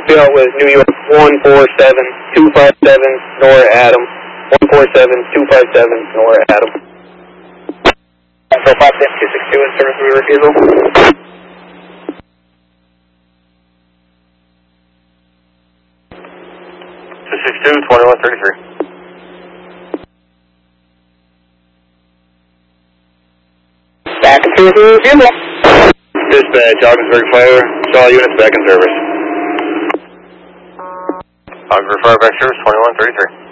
Out with New York 147257 Nora Adam. 147257 Nora Adam. Control 510-262 in service of refusal. 262-2133. Back in service of refusal. Dispatch, Ogdensburg Fire, all units back in service. Ogdensburg Fire back service 2133.